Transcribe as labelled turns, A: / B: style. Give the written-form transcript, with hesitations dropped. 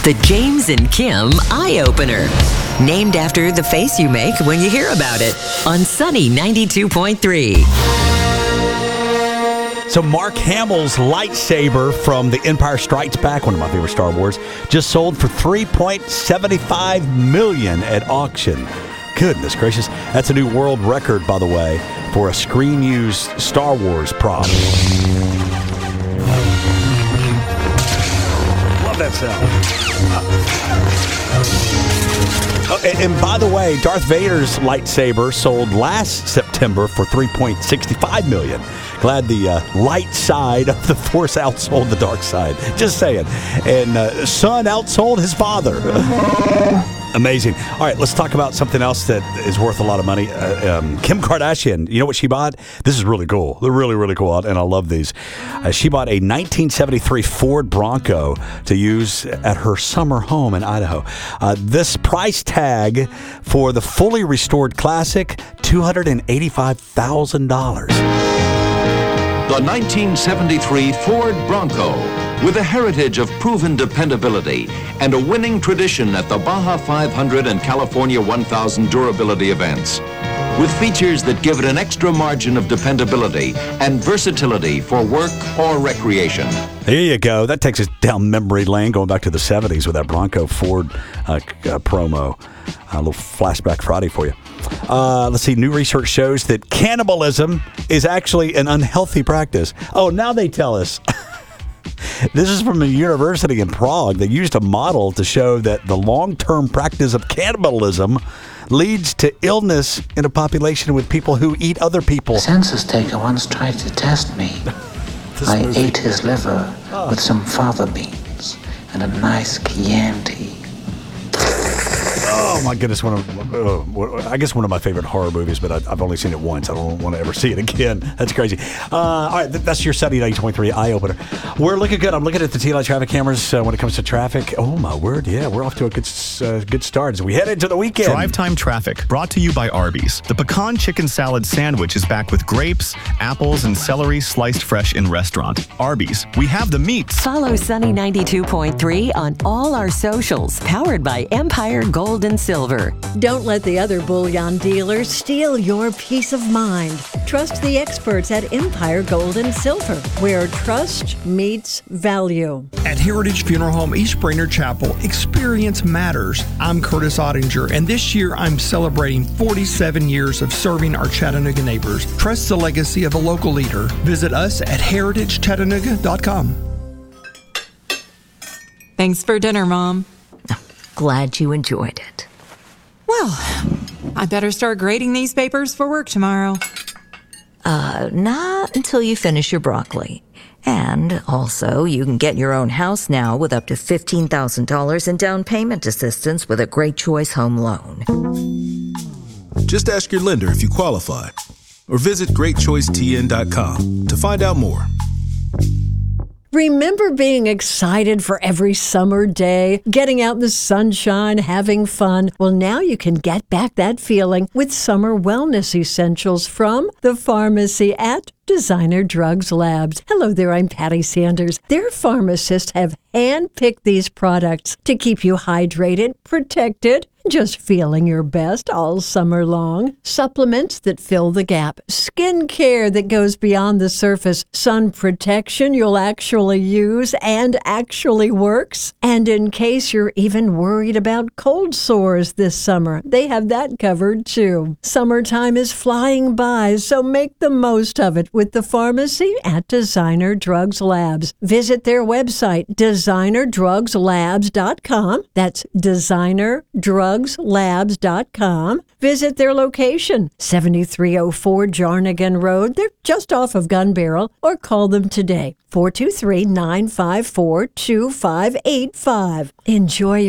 A: The James and Kim Eye Opener. Named after the face you make when you hear about it. On Sunny 92.3.
B: So Mark Hamill's lightsaber from The Empire Strikes Back, one of my favorite Star Wars, just sold for $3.75 million at auction. Goodness gracious. That's a new world record, by the way, for a screen-used Star Wars prop. Love that sound. And by the way, Darth Vader's lightsaber sold last September for $3.65 million. Glad the light side of the Force outsold the dark side. Just saying. And son outsold his father. Amazing. All right, let's talk about something else that is worth a lot of money. Kim Kardashian, you know what she bought? This is really cool. They're really, really cool, and I love these. She bought a 1973 Ford Bronco to use at her summer home in Idaho. This price tag for the fully restored classic, $285,000.
C: The 1973 Ford Bronco, with a heritage of proven dependability and a winning tradition at the Baja 500 and California 1000 durability events, with features that give it an extra margin of dependability and versatility for work or recreation.
B: There you go. That takes us down memory lane, going back to the 70s with that Bronco Ford promo. A little flashback Friday for you. Let's see. New research shows that cannibalism is actually an unhealthy practice. Oh, now they tell us. This is from a university in Prague. They used a model to show that the long-term practice of cannibalism leads to illness in a population with people who eat other people.
D: The census taker once tried to test me. I ate his liver with some fava beans and a nice Chianti.
B: Oh my goodness! I guess one of my favorite horror movies, but I've only seen it once. I don't want to ever see it again. That's crazy. All right, that's your Sunny 90.3 Eye Opener. We're looking good. I'm looking at the TLI traffic cameras when it comes to traffic. Oh my word! Yeah, we're off to a good start as we head into the weekend.
E: Drive time traffic brought to you by Arby's. The pecan chicken salad sandwich is back with grapes, apples, and celery sliced fresh in restaurant. Arby's, we have the meats.
A: Follow Sunny 92.3 on all our socials. Powered by Empire Gold and Silver.
F: Don't let the other bullion dealers steal your peace of mind. Trust the experts at Empire Gold and Silver, where trust meets value.
G: At Heritage Funeral Home East Brainerd Chapel, experience matters. I'm Curtis Ottinger, and this year I'm celebrating 47 years of serving our Chattanooga neighbors. Trust the legacy of a local leader. Visit us at heritagechattanooga.com.
H: Thanks for dinner, Mom.
I: Glad you enjoyed it.
H: Well, I better start grading these papers for work tomorrow.
I: Not until you finish your broccoli. And also, you can get your own house now with up to $15,000 in down payment assistance with a Great Choice Home Loan.
J: Just ask your lender if you qualify, or visit GreatChoiceTN.com to find out more.
F: Remember being excited for every summer day, getting out in the sunshine, having fun? Well, now you can get back that feeling with summer wellness essentials from the pharmacy at Designer Drugs Labs. Hello there, I'm Patty Sanders. Their pharmacists have handpicked these products to keep you hydrated, protected, just feeling your best all summer long. Supplements that fill the gap, skin care that goes beyond the surface, sun protection you'll actually use and actually works. And in case you're even worried about cold sores this summer, they have that covered too. Summertime is flying by, so make the most of it with the pharmacy at Designer Drugs Labs. Visit their website, designerdrugslabs.com. That's designerdrugslabs.com. Visit their location, 7304 Jarnigan Road. They're just off of Gun Barrel, or call them today, 423-954-2585. Enjoy